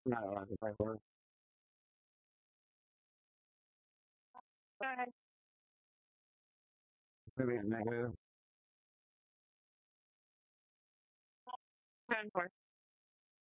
not allowed to play horse. Maybe a negative. 10 horse.